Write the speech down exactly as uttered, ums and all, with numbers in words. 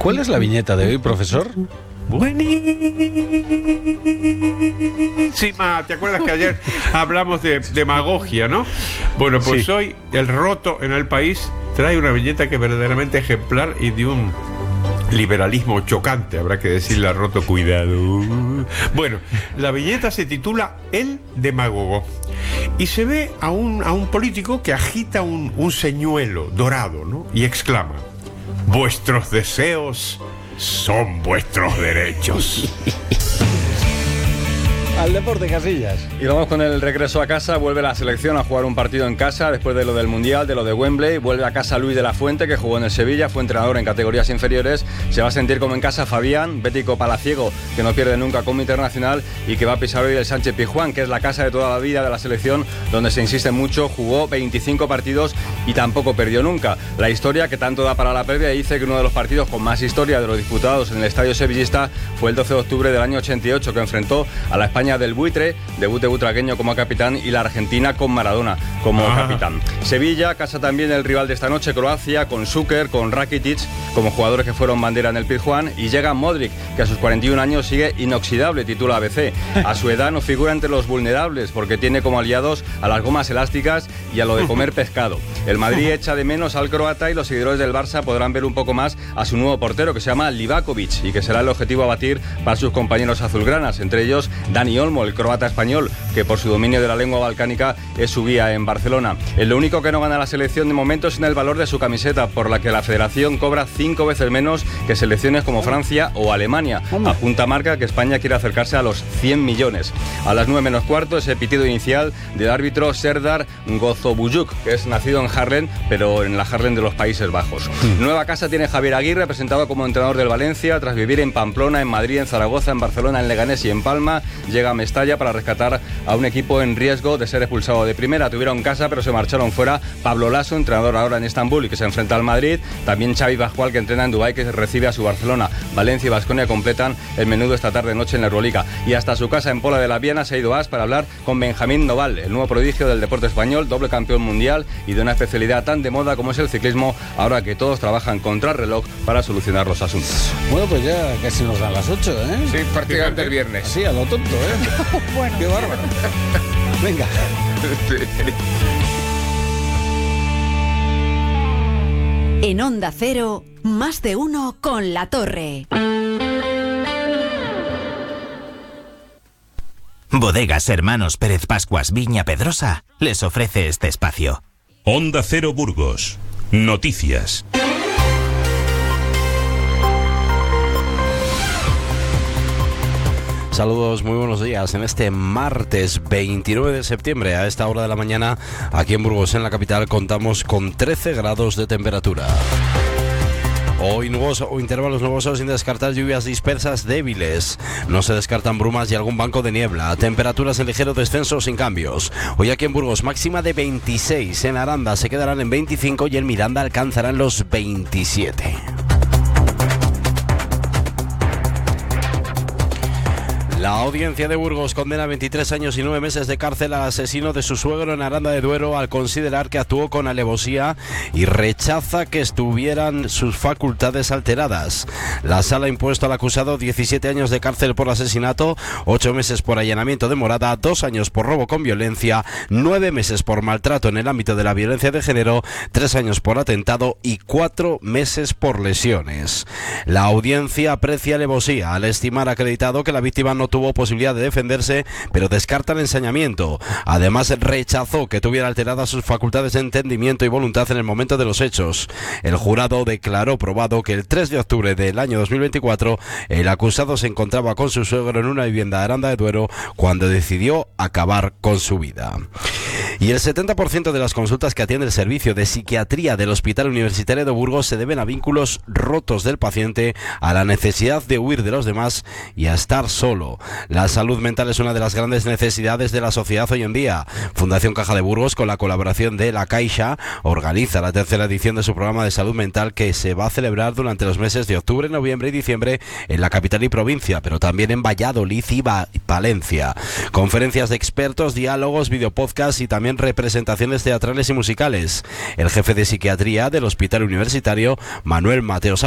¿Cuál es la viñeta de hoy, profesor? Buenísima. ¿Te acuerdas que ayer hablamos de demagogia, no? Bueno, pues sí. Hoy el roto en el país trae una viñeta que es verdaderamente ejemplar y de un liberalismo chocante, habrá que decirle al roto, cuidado. Bueno, la viñeta se titula El Demagogo y se ve a un, a un político que agita un, un señuelo dorado, ¿no? Y exclama: vuestros deseos son vuestros derechos. Al deporte, Casillas. Y vamos con el regreso a casa. Vuelve la selección a jugar un partido en casa después de lo del Mundial, de lo de Wembley. Vuelve a casa Luis de la Fuente, que jugó en el Sevilla, fue entrenador en categorías inferiores. Se va a sentir como en casa Fabián, bético palaciego, que no pierde nunca como internacional y que va a pisar hoy el Sánchez Pizjuán, que es la casa de toda la vida de la selección, donde se insiste mucho. Jugó veinticinco partidos y tampoco perdió nunca. La historia que tanto da para la previa dice que uno de los partidos con más historia de los disputados en el estadio sevillista fue el doce de octubre del año ochenta y ocho, que enfrentó a la España del Buitre, debut de butragueño como capitán, y la Argentina con Maradona como ah. capitán. Sevilla casa también el rival de esta noche, Croacia, con Šuker, con Rakitic como jugadores que fueron bandera en el Pizjuán, y llega Modric, que a sus cuarenta y un años sigue inoxidable, titula A B C. A su edad no figura entre los vulnerables porque tiene como aliados a las gomas elásticas y a lo de comer pescado. El Madrid echa de menos al croata y los seguidores del Barça podrán ver un poco más a su nuevo portero, que se llama Livakovic, y que será el objetivo a batir para sus compañeros azulgranas, entre ellos Dani Olmo, el croata español, que por su dominio de la lengua balcánica es su guía en Barcelona. En lo único que no gana la selección de momento es en el valor de su camiseta, por la que la federación cobra cinco veces menos que selecciones como Francia o Alemania. Apunta Marca que España quiere acercarse a los cien millones. A las nueve menos cuarto, ese pitido inicial del árbitro Serdar Gozobujuk, que es nacido en Haarlem, pero en la Haarlem de los Países Bajos. Mm. Nueva casa tiene Javier Aguirre, presentado como entrenador del Valencia, tras vivir en Pamplona, en Madrid, en Zaragoza, en Barcelona, en Leganés y en Palma. Llega a Mestalla para rescatar a un equipo en riesgo de ser expulsado de primera. Tuvieron casa, pero se marcharon fuera Pablo Lasso, entrenador ahora en Estambul y que se enfrenta al Madrid. También Xavi Pascual, que entrena en Dubái, que recibe a su Barcelona. Valencia y Baskonia completan el menudo esta tarde-noche en la Euroliga. Y hasta su casa en Pola de la Viana se ha ido As para hablar con Benjamín Noval, el nuevo prodigio del deporte español, doble campeón mundial y de una especialidad tan de moda como es el ciclismo, ahora que todos trabajan contra el reloj para solucionar los asuntos. Bueno, pues ya casi nos dan las ocho, ¿eh? Sí, prácticamente el viernes. Sí, a lo tonto, ¿eh? Bueno, qué bárbaro. Venga. En Onda Cero, más de uno con La Torre. Bodegas Hermanos Pérez Pascuas Viña Pedrosa les ofrece este espacio. Onda Cero Burgos. Noticias. Saludos, muy buenos días. En este martes veintinueve de septiembre, a esta hora de la mañana, aquí en Burgos, en la capital, contamos con trece grados de temperatura. Hoy nuboso o intervalos nubosos, sin descartar lluvias dispersas débiles. No se descartan brumas y algún banco de niebla. Temperaturas en ligero descenso sin cambios. Hoy aquí en Burgos máxima de veintiséis. En Aranda se quedarán en veinticinco y en Miranda alcanzarán los veintisiete. La audiencia de Burgos condena a veintitrés años y nueve meses de cárcel al asesino de su suegro en Aranda de Duero al considerar que actuó con alevosía y rechaza que estuvieran sus facultades alteradas. La sala ha impuesto al acusado diecisiete años de cárcel por asesinato, ocho meses por allanamiento de morada, dos años por robo con violencia, nueve meses por maltrato en el ámbito de la violencia de género, tres años por atentado y cuatro meses por lesiones. La audiencia aprecia alevosía al estimar acreditado que la víctima no tuvo posibilidad de defenderse, pero descarta el ensañamiento. Además, rechazó que tuviera alteradas sus facultades de entendimiento y voluntad en el momento de los hechos. El jurado declaró probado que el tres de octubre del año dos mil veinticuatro el acusado se encontraba con su suegro en una vivienda de Aranda de Duero cuando decidió acabar con su vida. Y el setenta por ciento de las consultas que atiende el servicio de psiquiatría del Hospital Universitario de Burgos se deben a vínculos rotos del paciente, a la necesidad de huir de los demás y a estar solo. La salud mental es una de las grandes necesidades de la sociedad hoy en día. Fundación Caja de Burgos, con la colaboración de La Caixa, organiza la tercera edición de su programa de salud mental, que se va a celebrar durante los meses de octubre, noviembre y diciembre en la capital y provincia, pero también en Valladolid y Palencia. Conferencias de expertos, diálogos, videopodcasts y también representaciones teatrales y musicales. El jefe de psiquiatría del Hospital Universitario, Manuel Mateos